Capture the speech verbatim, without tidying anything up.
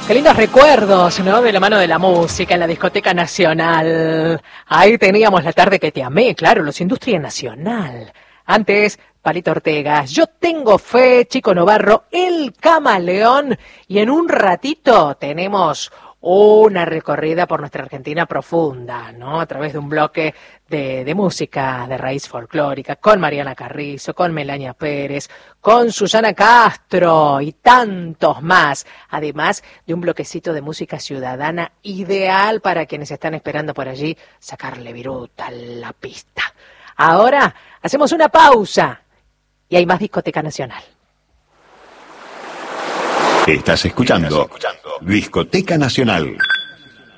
Qué lindos recuerdos, ¿no? De la mano de la música en la Discoteca Nacional. Ahí teníamos La tarde que te amé, claro, los Industria Nacional. Antes, Palito Ortega, Yo tengo fe, Chico Novarro, El Camaleón. Y en un ratito tenemos una recorrida por nuestra Argentina profunda, ¿no? A través de un bloque de, de música de raíz folclórica, con Mariana Carrizo, con Melania Pérez, con Susana Castro y tantos más. Además de un bloquecito de música ciudadana ideal para quienes están esperando por allí sacarle viruta a la pista. Ahora hacemos una pausa y hay más Discoteca Nacional. Estás escuchando Discoteca Nacional.